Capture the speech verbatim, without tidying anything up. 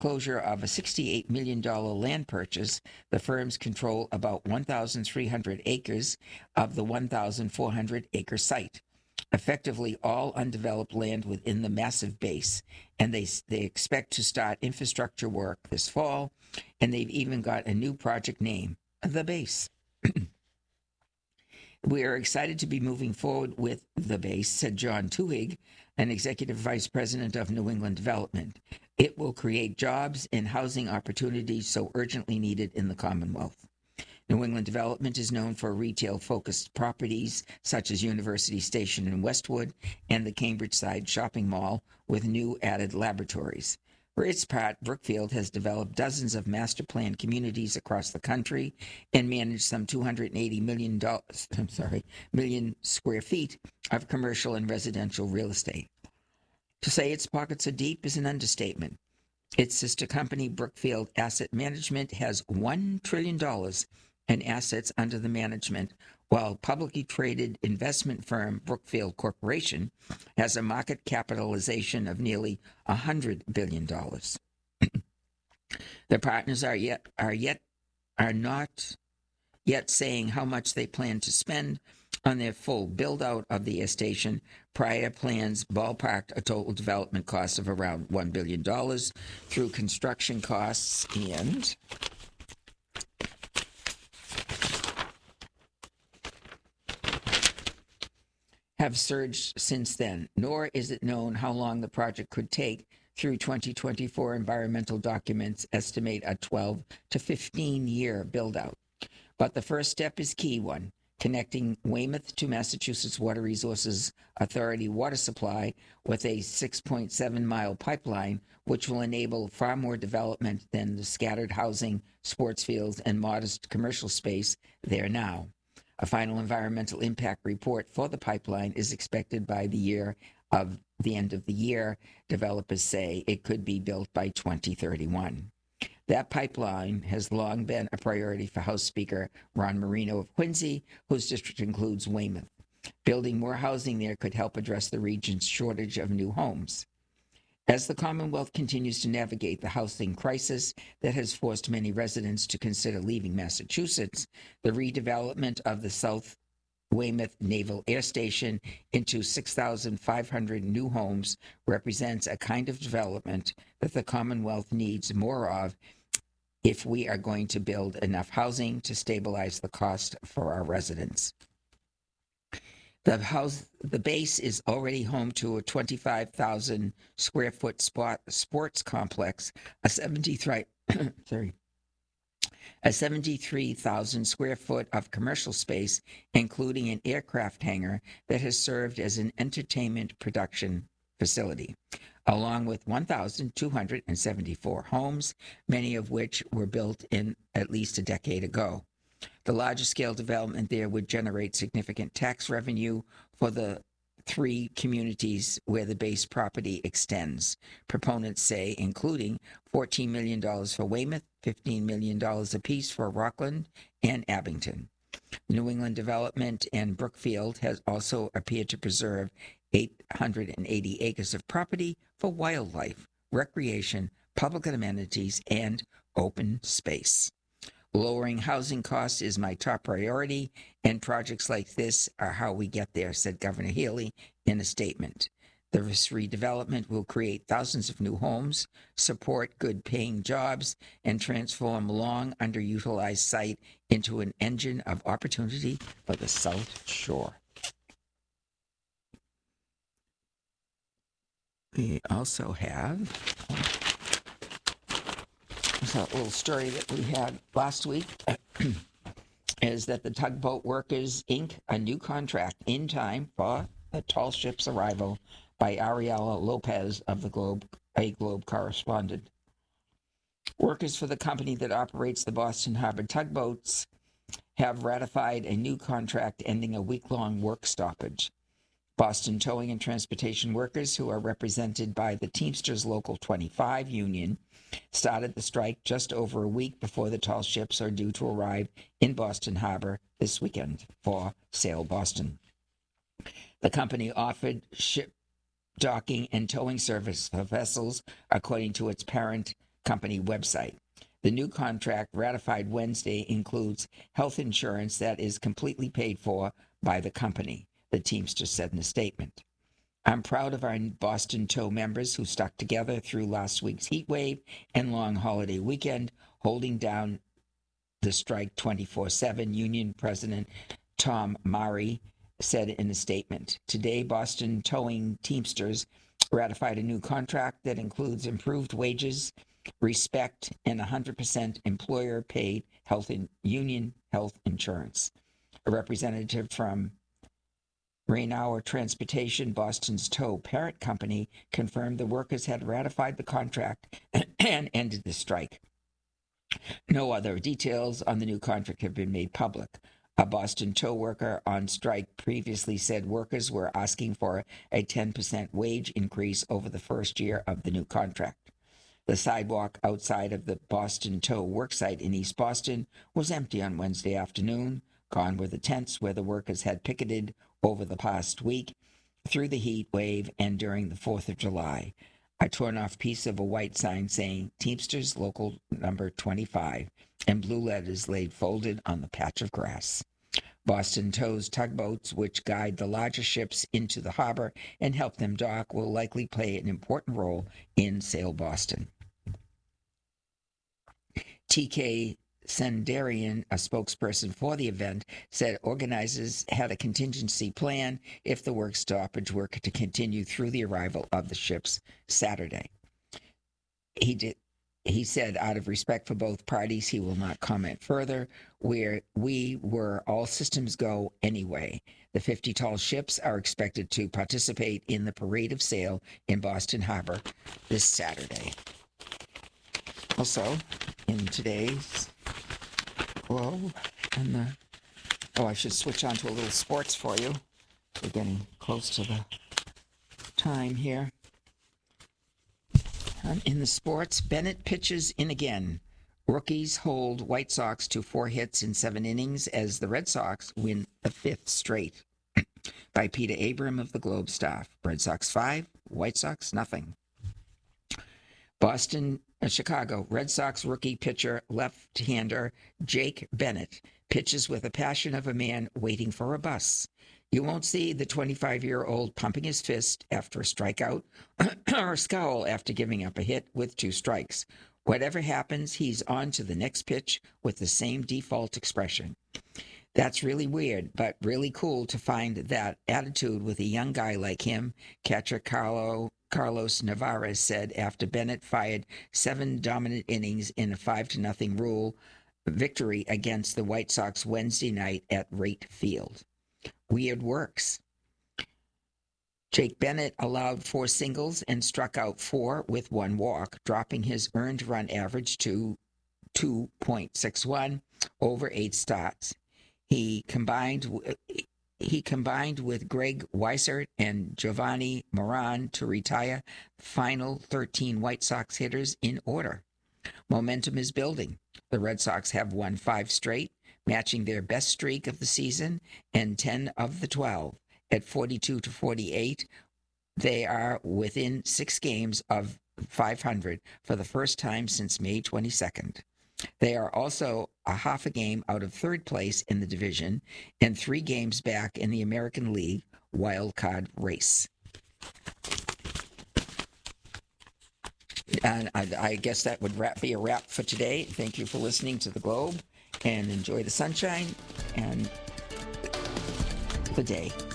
closure of a sixty-eight million dollars land purchase, the firms control about one thousand three hundred acres of the one thousand four hundred acre site, effectively all undeveloped land within the massive base, and they, they expect to start infrastructure work this fall, and they've even got a new project name, The Base. We are excited to be moving forward with The Base, said John Tuhig, an executive vice president of New England Development. It will create jobs and housing opportunities so urgently needed in the Commonwealth. New England Development is known for retail-focused properties such as University Station in Westwood and the Cambridge Side Shopping Mall with new added laboratories. For its part, Brookfield has developed dozens of master plan communities across the country and managed some two hundred eighty million dollars, I'm sorry, million square feet of commercial and residential real estate. To say its pockets are deep is an understatement. Its sister company, Brookfield Asset Management, has one trillion dollars in assets under the management, while publicly traded investment firm Brookfield Corporation has a market capitalization of nearly one hundred billion dollars. The partners are yet are yet are not yet saying how much they plan to spend on their full build-out of the air station. Prior plans ballparked a total development cost of around one billion dollars through construction costs and have surged since then, nor is it known how long the project could take. Through twenty twenty-four, environmental documents estimate a twelve to fifteen year build-out. But the first step is key one, connecting Weymouth to Massachusetts Water Resources Authority water supply with a six point seven mile pipeline, which will enable far more development than the scattered housing, sports fields, and modest commercial space there now. A final environmental impact report for the pipeline is expected by the year of the end of the year. Developers say it could be built by twenty thirty-one. That pipeline has long been a priority for House Speaker Ron Marino of Quincy, whose district includes Weymouth. Building more housing there could help address the region's shortage of new homes. As the Commonwealth continues to navigate the housing crisis that has forced many residents to consider leaving Massachusetts, the redevelopment of the South Weymouth Naval Air Station into six thousand five hundred new homes represents a kind of development that the Commonwealth needs more of if we are going to build enough housing to stabilize the cost for our residents. The house, the base is already home to a twenty-five thousand square foot spot, sports complex, a seventy-three, sorry, a seventy-three thousand square foot of commercial space, including an aircraft hangar that has served as an entertainment production facility, along with one thousand two hundred seventy-four homes, many of which were built in at least a decade ago. The larger scale development there would generate significant tax revenue for the three communities where the base property extends. Proponents say, including fourteen million dollars for Weymouth, fifteen million dollars apiece for Rockland and Abington. New England Development and Brookfield has also appeared to preserve eight hundred eighty acres of property for wildlife, recreation, public amenities, and open space. Lowering housing costs is my top priority, and projects like this are how we get there, said Governor Healey in a statement. This redevelopment will create thousands of new homes, support good-paying jobs, and transform long underutilized site into an engine of opportunity for the South Shore. We also have a little story that we had last week is that the Tugboat Workers, Incorporated, a new contract in time for the tall ship's arrival by Ariella Lopez of the Globe, a Globe correspondent. Workers for the company that operates the Boston Harbor tugboats have ratified a new contract ending a week-long work stoppage. Boston Towing and Transportation Workers, who are represented by the Teamsters Local twenty-five union, started the strike just over a week before the tall ships are due to arrive in Boston Harbor this weekend for Sail Boston. The company offered ship docking and towing service for vessels, according to its parent company website. The new contract ratified Wednesday includes health insurance that is completely paid for by the company, the Teamsters said in a statement. I'm proud of our Boston Tow members who stuck together through last week's heat wave and long holiday weekend, holding down the strike twenty-four seven, Union President Tom Murray said in a statement. Today, Boston Towing Teamsters ratified a new contract that includes improved wages, respect, and one hundred percent employer-paid health and union health insurance. A representative from Rainauer Transportation, Boston's tow parent company, confirmed the workers had ratified the contract and ended the strike. No other details on the new contract have been made public. A Boston tow worker on strike previously said workers were asking for a ten percent wage increase over the first year of the new contract. The sidewalk outside of the Boston Tow worksite in East Boston was empty on Wednesday afternoon. Gone were the tents where the workers had picketed over the past week, through the heat wave, and during the fourth of July. A torn-off piece of a white sign saying Teamsters Local Number twenty-five and blue letters laid folded on the patch of grass. Boston Tow's tugboats, which guide the larger ships into the harbor and help them dock, will likely play an important role in Sail Boston. T K Sendarian, a spokesperson for the event, said organizers had a contingency plan if the work stoppage were to continue through the arrival of the ships Saturday. He did. He said, out of respect for both parties, he will not comment further. Where we were all systems go anyway. The fifty tall ships are expected to participate in the Parade of Sail in Boston Harbor this Saturday. Also, in today's Globe, and the oh, I should switch on to a little sports for you. We're getting close to the time here. Um, in the sports, Bennett pitches in again. Rookies hold White Sox to four hits in seven innings as the Red Sox win the fifth straight. By Peter Abram of the Globe staff. Red Sox five, White Sox nothing. Boston, uh, Chicago, Red Sox rookie pitcher, left-hander Jake Bennett pitches with the passion of a man waiting for a bus. You won't see the twenty-five-year-old pumping his fist after a strikeout or a scowl after giving up a hit with two strikes. Whatever happens, he's on to the next pitch with the same default expression. That's really weird, but really cool to find that attitude with a young guy like him, catcher Carlo, Carlos Navarez said after Bennett fired seven dominant innings in a five to nothing rule victory against the White Sox Wednesday night at Rate Field. Weird works. Jake Bennett allowed four singles and struck out four with one walk, dropping his earned run average to two point six one over eight starts. He combined he combined with Greg Weissert and Giovanni Moran to retire the final thirteen White Sox hitters in order. Momentum is building. The Red Sox have won five straight, matching their best streak of the season, and ten of the twelve. At forty-two to forty-eight, they are within six games of five hundred for the first time since May twenty-second. They are also a half a game out of third place in the division and three games back in the American League wildcard race. And I, I guess that would wrap, be a wrap for today. Thank you for listening to The Globe, and enjoy the sunshine and the day.